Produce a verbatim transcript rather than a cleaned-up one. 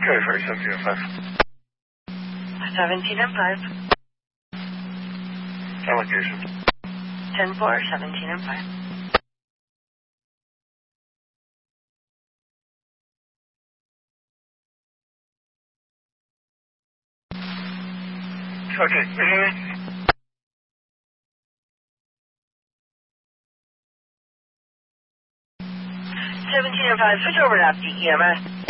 Sorry, sorry, seventeen and five. seventeen and five. Allocation. ten four, seventeen and five. Okay, can you hear me? seventeen and five, switch over to F D E M S.